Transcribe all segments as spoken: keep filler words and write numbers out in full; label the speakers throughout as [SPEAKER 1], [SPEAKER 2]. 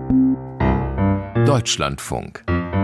[SPEAKER 1] Deutschlandfunk.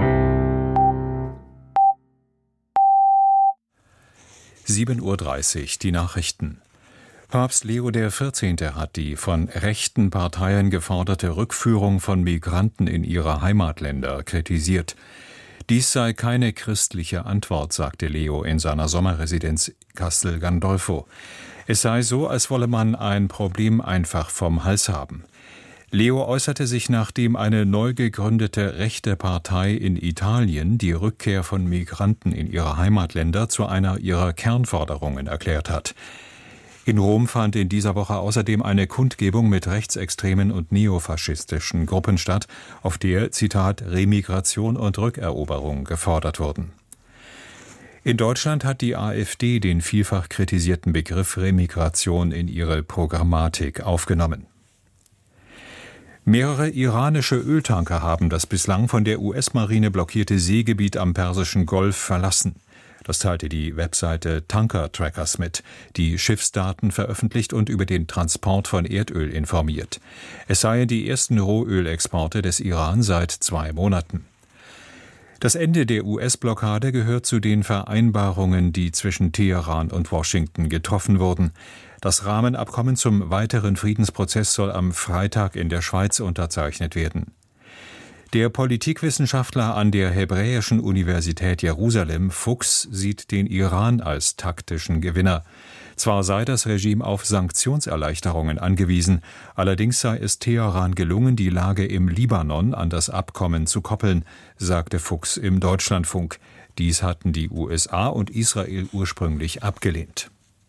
[SPEAKER 2] sieben Uhr dreißig, die Nachrichten. Papst Leo der Vierzehnte hat die von rechten Parteien geforderte Rückführung von Migranten in ihre Heimatländer kritisiert. Dies sei keine christliche Antwort, sagte Leo in seiner Sommerresidenz Castel Gandolfo. Es sei so, als wolle man ein Problem einfach vom Hals haben. Leo äußerte sich, nachdem eine neu gegründete rechte Partei in Italien die Rückkehr von Migranten in ihre Heimatländer zu einer ihrer Kernforderungen erklärt hat. In Rom fand in dieser Woche außerdem eine Kundgebung mit rechtsextremen und neofaschistischen Gruppen statt, auf der, Zitat, Remigration und Rückeroberung gefordert wurden. In Deutschland hat die AfD den vielfach kritisierten Begriff Remigration in ihre Programmatik aufgenommen. Mehrere iranische Öltanker haben das bislang von der U S-Marine blockierte Seegebiet am Persischen Golf verlassen. Das teilte die Webseite Tanker Trackers mit, die Schiffsdaten veröffentlicht und über den Transport von Erdöl informiert. Es seien die ersten Rohölexporte des Iran seit zwei Monaten. Das Ende der U S-Blockade gehört zu den Vereinbarungen, die zwischen Teheran und Washington getroffen wurden. Das Rahmenabkommen zum weiteren Friedensprozess soll am Freitag in der Schweiz unterzeichnet werden. Der Politikwissenschaftler an der Hebräischen Universität Jerusalem, Fuchs, sieht den Iran als taktischen Gewinner. Zwar sei das Regime auf Sanktionserleichterungen angewiesen, allerdings sei es Teheran gelungen, die Lage im Libanon an das Abkommen zu koppeln, sagte Fuchs im Deutschlandfunk. Dies hatten die U S A und Israel ursprünglich abgelehnt.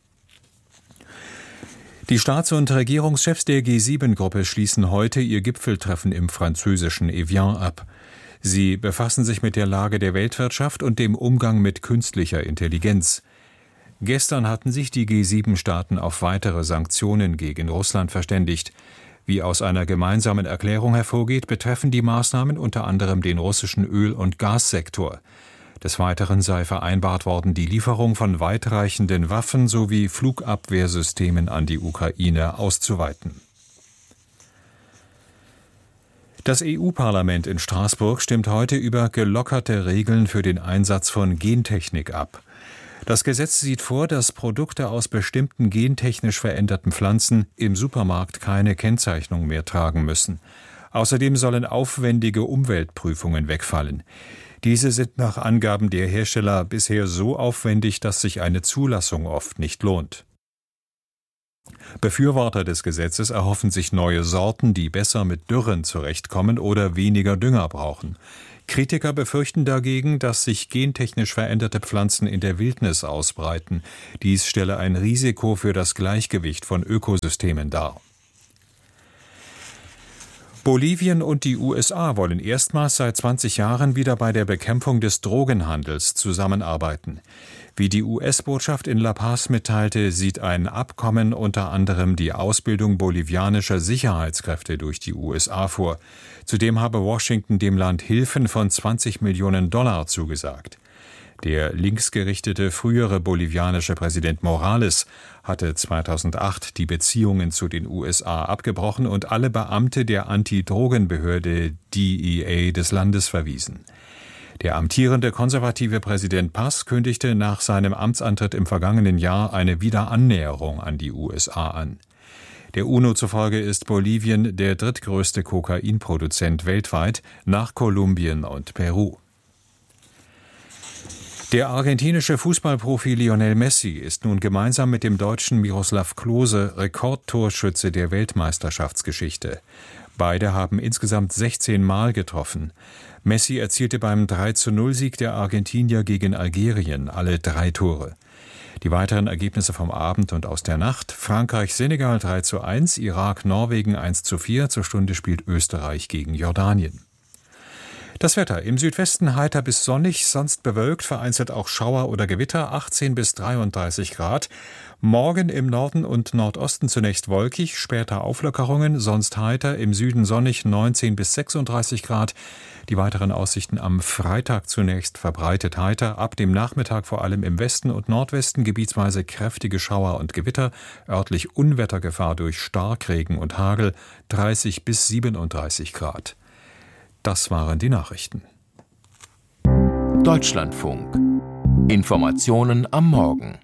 [SPEAKER 2] Die Staats- und Regierungschefs der G sieben Gruppe schließen heute ihr Gipfeltreffen im französischen Evian ab. Sie befassen sich mit der Lage der Weltwirtschaft und dem Umgang mit künstlicher Intelligenz. Gestern hatten sich die G sieben Staaten auf weitere Sanktionen gegen Russland verständigt. Wie aus einer gemeinsamen Erklärung hervorgeht, betreffen die Maßnahmen unter anderem den russischen Öl- und Gassektor. Des Weiteren sei vereinbart worden, die Lieferung von weitreichenden Waffen sowie Flugabwehrsystemen an die Ukraine auszuweiten. Das E U-Parlament in Straßburg stimmt heute über gelockerte Regeln für den Einsatz von Gentechnik ab. Das Gesetz sieht vor, dass Produkte aus bestimmten gentechnisch veränderten Pflanzen im Supermarkt keine Kennzeichnung mehr tragen müssen. Außerdem sollen aufwendige Umweltprüfungen wegfallen. Diese sind nach Angaben der Hersteller bisher so aufwendig, dass sich eine Zulassung oft nicht lohnt. Befürworter des Gesetzes erhoffen sich neue Sorten, die besser mit Dürren zurechtkommen oder weniger Dünger brauchen. Kritiker befürchten dagegen, dass sich gentechnisch veränderte Pflanzen in der Wildnis ausbreiten. Dies stelle ein Risiko für das Gleichgewicht von Ökosystemen dar. Bolivien und die U S A wollen erstmals seit zwanzig Jahren wieder bei der Bekämpfung des Drogenhandels zusammenarbeiten. Wie die U S-Botschaft in La Paz mitteilte, sieht ein Abkommen unter anderem die Ausbildung bolivianischer Sicherheitskräfte durch die U S A vor. Zudem habe Washington dem Land Hilfen von zwanzig Millionen Dollar zugesagt. Der linksgerichtete frühere bolivianische Präsident Morales hatte zweitausendacht die Beziehungen zu den U S A abgebrochen und alle Beamte der Anti-Drogen-Behörde D E A des Landes verwiesen. Der amtierende konservative Präsident Paz kündigte nach seinem Amtsantritt im vergangenen Jahr eine Wiederannäherung an die U S A an. Der UNO zufolge ist Bolivien der drittgrößte Kokainproduzent weltweit nach Kolumbien und Peru. Der argentinische Fußballprofi Lionel Messi ist nun gemeinsam mit dem Deutschen Miroslav Klose Rekordtorschütze der Weltmeisterschaftsgeschichte. Beide haben insgesamt sechzehn Mal getroffen. Messi erzielte beim drei zu null Sieg der Argentinier gegen Algerien alle drei Tore. Die weiteren Ergebnisse vom Abend und aus der Nacht: Frankreich-Senegal drei zu eins, Irak-Norwegen eins zu vier, zur Stunde spielt Österreich gegen Jordanien. Das Wetter: im Südwesten heiter bis sonnig, sonst bewölkt, vereinzelt auch Schauer oder Gewitter, achtzehn bis dreiunddreißig Grad. Morgen im Norden und Nordosten zunächst wolkig, später Auflockerungen, sonst heiter, im Süden sonnig, neunzehn bis sechsunddreißig Grad. Die weiteren Aussichten am Freitag zunächst verbreitet heiter, ab dem Nachmittag vor allem im Westen und Nordwesten gebietsweise kräftige Schauer und Gewitter, örtlich Unwettergefahr durch Starkregen und Hagel, dreißig bis siebenunddreißig Grad. Das waren die Nachrichten.
[SPEAKER 1] Deutschlandfunk. Informationen am Morgen.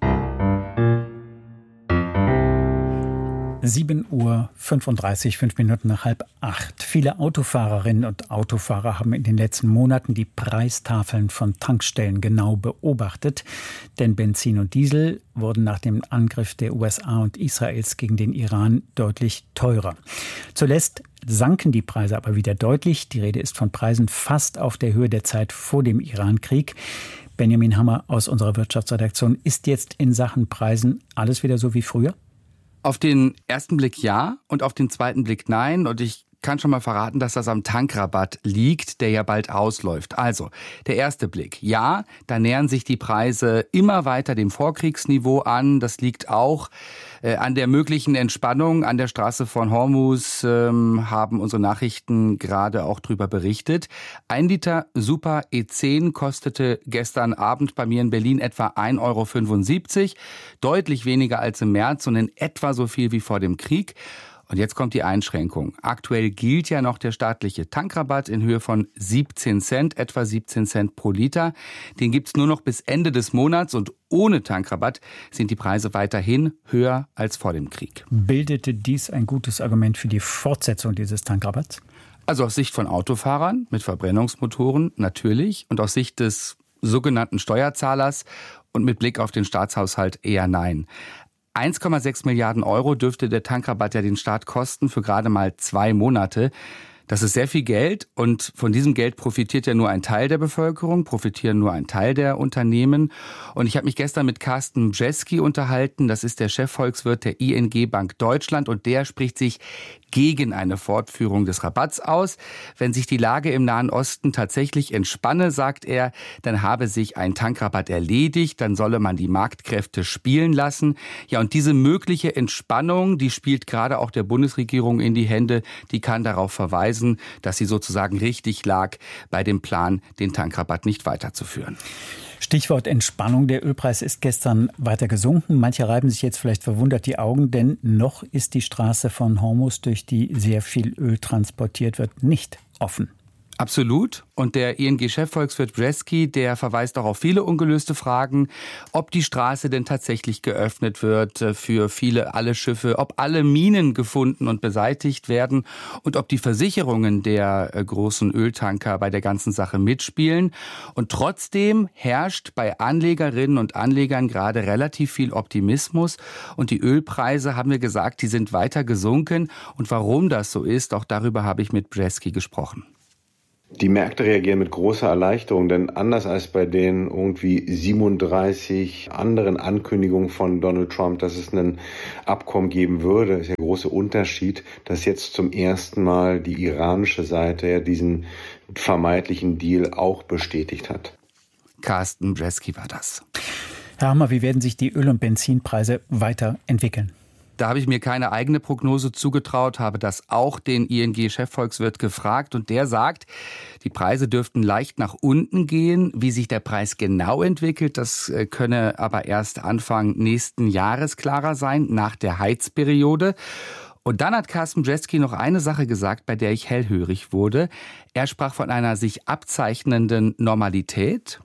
[SPEAKER 3] sieben Uhr fünfunddreißig, fünf Minuten nach halb acht. Viele Autofahrerinnen und Autofahrer haben in den letzten Monaten die Preistafeln von Tankstellen genau beobachtet. Denn Benzin und Diesel wurden nach dem Angriff der U S A und Israels gegen den Iran deutlich teurer. Zuletzt sanken die Preise aber wieder deutlich. Die Rede ist von Preisen fast auf der Höhe der Zeit vor dem Iran-Krieg. Benjamin Hammer aus unserer Wirtschaftsredaktion. Ist jetzt in Sachen Preisen alles wieder so wie früher?
[SPEAKER 4] Auf den ersten Blick ja und auf den zweiten Blick nein. Und ich kann schon mal verraten, dass das am Tankrabatt liegt, der ja bald ausläuft. Also, der erste Blick. Ja, da nähern sich die Preise immer weiter dem Vorkriegsniveau an. Das liegt auch äh, an der möglichen Entspannung an der Straße von Hormuz, ähm, haben unsere Nachrichten gerade auch drüber berichtet. Ein Liter Super E zehn kostete gestern Abend bei mir in Berlin etwa ein Euro fünfundsiebzig. Deutlich weniger als im März und in etwa so viel wie vor dem Krieg. Und jetzt kommt die Einschränkung. Aktuell gilt ja noch der staatliche Tankrabatt in Höhe von siebzehn Cent, etwa siebzehn Cent pro Liter. Den gibt's nur noch bis Ende des Monats und ohne Tankrabatt sind die Preise weiterhin höher als vor dem Krieg.
[SPEAKER 3] Bildete dies ein gutes Argument für die Fortsetzung dieses Tankrabatts?
[SPEAKER 4] Also aus Sicht von Autofahrern mit Verbrennungsmotoren natürlich und aus Sicht des sogenannten Steuerzahlers und mit Blick auf den Staatshaushalt eher nein. eins Komma sechs Milliarden Euro dürfte der Tankrabatt ja den Staat kosten für gerade mal zwei Monate. Das ist sehr viel Geld und von diesem Geld profitiert ja nur ein Teil der Bevölkerung, profitieren nur ein Teil der Unternehmen. Und ich habe mich gestern mit Carsten Bjeski unterhalten, das ist der Chefvolkswirt der I N G Bank Deutschland und der spricht sich gegen eine Fortführung des Rabatts aus. Wenn sich die Lage im Nahen Osten tatsächlich entspanne, sagt er, dann habe sich ein Tankrabatt erledigt, dann solle man die Marktkräfte spielen lassen. Ja, und diese mögliche Entspannung, die spielt gerade auch der Bundesregierung in die Hände, die kann darauf verweisen, dass sie sozusagen richtig lag bei dem Plan, den Tankrabatt nicht weiterzuführen.
[SPEAKER 3] Stichwort Entspannung. Der Ölpreis ist gestern weiter gesunken. Manche reiben sich jetzt vielleicht verwundert die Augen, denn noch ist die Straße von Hormuz, durch die sehr viel Öl transportiert wird, nicht offen.
[SPEAKER 4] Absolut. Und der I N G-Chefvolkswirt Bjeski, der verweist auch auf viele ungelöste Fragen, ob die Straße denn tatsächlich geöffnet wird für viele, alle Schiffe, ob alle Minen gefunden und beseitigt werden und ob die Versicherungen der großen Öltanker bei der ganzen Sache mitspielen. Und trotzdem herrscht bei Anlegerinnen und Anlegern gerade relativ viel Optimismus. Und die Ölpreise, haben wir gesagt, die sind weiter gesunken. Und warum das so ist, auch darüber habe ich mit Bjeski gesprochen.
[SPEAKER 5] Die Märkte reagieren mit großer Erleichterung, denn anders als bei den irgendwie siebenunddreißig anderen Ankündigungen von Donald Trump, dass es ein Abkommen geben würde, ist der große Unterschied, dass jetzt zum ersten Mal die iranische Seite ja diesen vermeintlichen Deal auch bestätigt hat.
[SPEAKER 4] Carsten Bjeski war das.
[SPEAKER 3] Herr Hammer, wie werden sich die Öl- und Benzinpreise weiterentwickeln?
[SPEAKER 4] Da habe ich mir keine eigene Prognose zugetraut, habe das auch den I N G-Chefvolkswirt gefragt und der sagt, die Preise dürften leicht nach unten gehen. Wie sich der Preis genau entwickelt, das könne aber erst Anfang nächsten Jahres klarer sein, nach der Heizperiode. Und dann hat Carsten Bjeski noch eine Sache gesagt, bei der ich hellhörig wurde. Er sprach von einer sich abzeichnenden Normalität.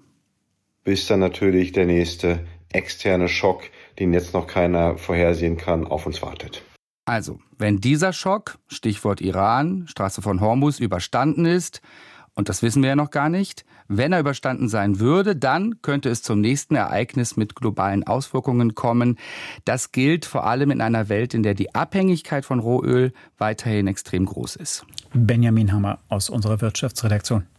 [SPEAKER 5] Bis dann natürlich der nächste externe Schock, den jetzt noch keiner vorhersehen kann, auf uns wartet.
[SPEAKER 4] Also, wenn dieser Schock, Stichwort Iran, Straße von Hormuz, überstanden ist, und das wissen wir ja noch gar nicht, wenn er überstanden sein würde, dann könnte es zum nächsten Ereignis mit globalen Auswirkungen kommen. Das gilt vor allem in einer Welt, in der die Abhängigkeit von Rohöl weiterhin extrem groß ist.
[SPEAKER 3] Benjamin Hammer aus unserer Wirtschaftsredaktion.